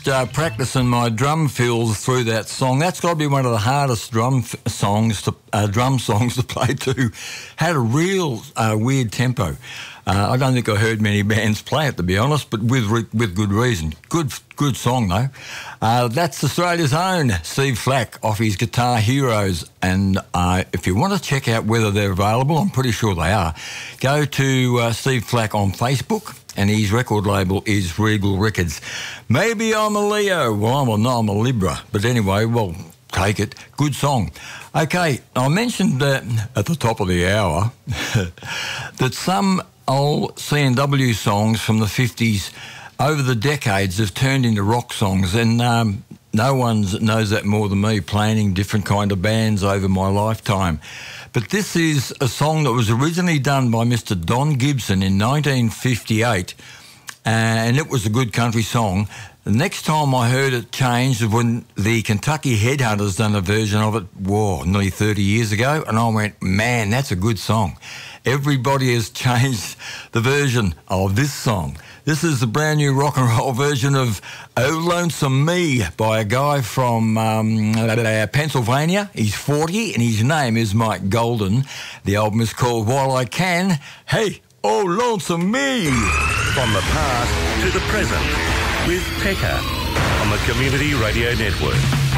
Practicing my drum fills through that song. That's got to be one of the hardest drum songs to play to. Had a real weird tempo. I don't think I heard many bands play it, to be honest, but with good reason. Good song though. That's Australia's own Steve Flack off his Guitar Heroes, and if you want to check out whether they're available, I'm pretty sure they are. Go to Steve Flack on Facebook, and his record label is Regal Records. Maybe I'm a Leo. Well, I'm a Libra. But anyway, well, take it. Good song. Okay, I mentioned at the top of the hour that some old C&W songs from the 50s over the decades have turned into rock songs, and no one knows that more than me, playing different kind of bands over my lifetime. But this is a song that was originally done by Mr. Don Gibson in 1958, and it was a good country song. The next time I heard it changed was when the Kentucky Headhunters done a version of it, nearly 30 years ago, and I went, man, that's a good song. Everybody has changed the version of this song. This is the brand new rock and roll version of Oh Lonesome Me by a guy from Pennsylvania. He's 40 and his name is Mike Golden. The album is called While I Can. Hey, oh Lonesome Me! From the past to the present with Pekka on the Community Radio Network.